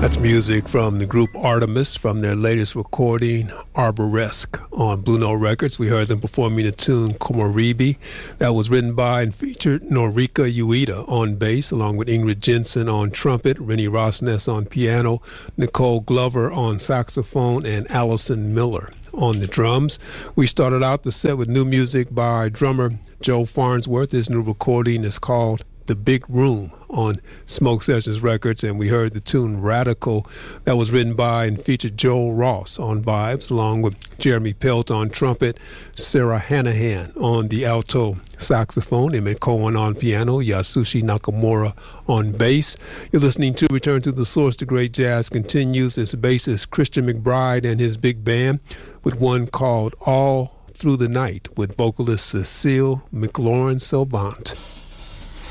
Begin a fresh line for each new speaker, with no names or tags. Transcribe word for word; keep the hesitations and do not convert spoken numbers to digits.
That's music from the group Artemis from their latest recording, Arboresque, on Blue Note Records. We heard them performing the tune Komoribi. That was written by and featured Norika Ueda on bass, along with Ingrid Jensen on trumpet, Rennie Rosnes on piano, Nicole Glover on saxophone, and Allison Miller on the drums. We started out the set with new music by drummer Joe Farnsworth. His new recording is called The Big Room on Smoke Sessions Records, and we heard the tune Radical that was written by and featured Joel Ross on vibes, along with Jeremy Pelt on trumpet, Sarah Hanahan on the alto saxophone, Emmett Cohen on piano, Yasushi Nakamura on bass. You're listening to Return to the Source. The Great Jazz continues. Its bassist Christian McBride and his big band with one called All Through the Night with vocalist Cecile McLaurin Salvant.